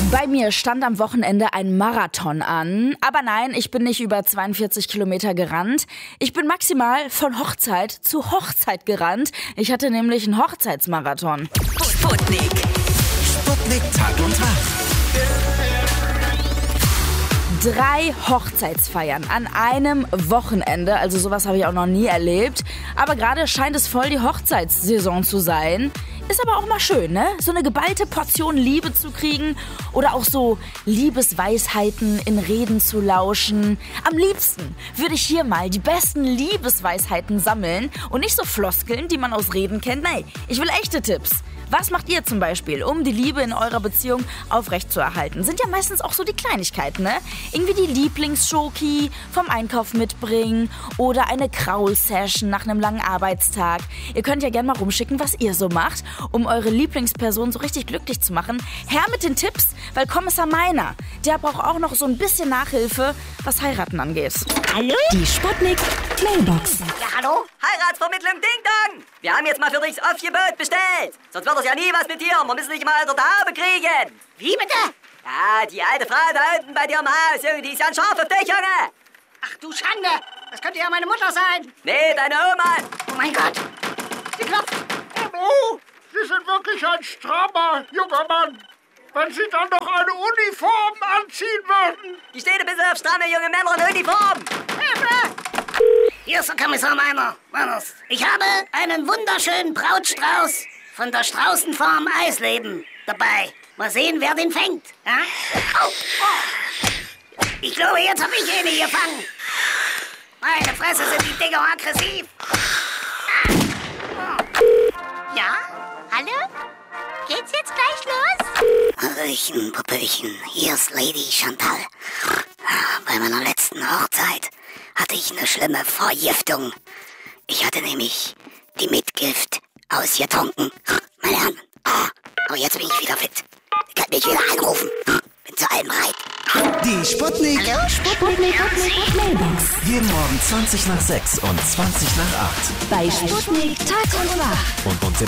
Bei mir stand am Wochenende ein Marathon an. Aber nein, ich bin nicht über 42 Kilometer gerannt. Ich bin maximal von Hochzeit zu Hochzeit gerannt. Ich hatte nämlich einen Hochzeitsmarathon. Sputnik. Sputnik Tag und Nacht. 3 Hochzeitsfeiern an einem Wochenende. Also sowas habe ich auch noch nie erlebt. Aber gerade scheint es voll die Hochzeitssaison zu sein. Ist aber auch mal schön, ne? So eine geballte Portion Liebe zu kriegen oder auch so Liebesweisheiten in Reden zu lauschen. Am liebsten würde ich hier mal die besten Liebesweisheiten sammeln und nicht so Floskeln, die man aus Reden kennt. Nein, ich will echte Tipps. Was macht ihr zum Beispiel, um die Liebe in eurer Beziehung aufrechtzuerhalten? Sind ja meistens auch so die Kleinigkeiten, ne? Irgendwie die Lieblingsschoki vom Einkauf mitbringen oder eine Kraul-Session nach einem langen Arbeitstag. Ihr könnt ja gerne mal rumschicken, was ihr so macht, um eure Lieblingsperson so richtig glücklich zu machen. Her mit den Tipps, weil Kommissar Meiner, der braucht auch noch so ein bisschen Nachhilfe, was Heiraten angeht. Hallo? Die Sputnik Mailbox. Ja, hallo? Heiratsvermittlung Ding Dong! Wir haben jetzt mal für dich das Aufgebot bestellt. Sonst wird das ja nie was mit dir. Wir müssen dich mal unter der Haube kriegen. Wie bitte? Ja, die alte Frau da unten bei dir im Haus, Junge, die ist ja ein Schaf auf dich, Junge. Ach du Schande. Das könnte ja meine Mutter sein. Nee, deine Oma. Oh mein Gott. Sie klopft. Oh, Sie sind wirklich ein strammer junger Mann. Wenn Sie dann noch eine Uniform anziehen würden. Die steht ein bisschen auf stramme junge Männer in Uniform. Hilfe! Hier ist der Kommissar Meiner. Manners. Ich habe einen wunderschönen Brautstrauß von der Straußenfarm Eisleben dabei. Mal sehen, wer den fängt. Ja? Au, oh. Ich glaube, jetzt habe ich eine gefangen. Meine Fresse, sind die Dinger aggressiv. Ja? Hallo? Geht's jetzt gleich los? Hallöchen, Popöchen, hier ist Lady Chantal. Bei meiner letzten Hochzeit hatte ich eine schlimme Vergiftung. Ich hatte nämlich die Mitgift ausgetrunken. Meine Herren, aber jetzt bin ich wieder fit. Ihr könnt mich wieder anrufen. Bin zu allem bereit. Die Sputnik. Hallo, Sputnik Mailbox. Jeden Morgen 20 nach 6 und 20 nach 8. Bei Sputnik Tag und Nacht. Und